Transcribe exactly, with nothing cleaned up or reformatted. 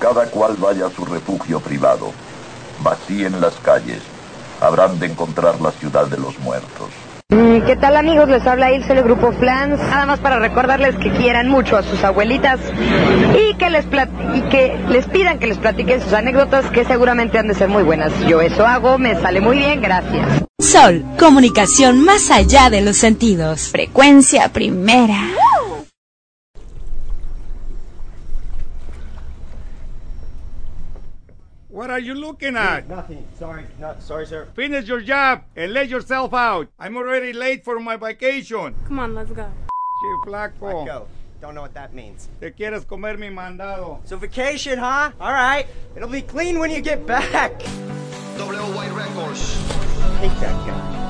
cada cual vaya a su refugio privado. Vacíen las calles. Habrán de encontrar la ciudad de los muertos. ¿Qué tal, amigos? Les habla Ilse del Grupo Flans. Nada más para recordarles que quieran mucho a sus abuelitas y que les plat- y que les pidan que les platiquen sus anécdotas, que seguramente han de ser muy buenas. Yo eso hago, me sale muy bien, gracias. Sol, comunicación más allá de los sentidos. Frecuencia primera. What are you looking at? Nothing. Sorry. Not sorry, sir. Finish your job and let yourself out. I'm already late for my vacation. Come on, let's go. Che, flaco. Let go. Don't know what that means. Te quieres comer mi mandado. So vacation, huh? All right. It'll be clean when you get back. W Y Records. Take that guy.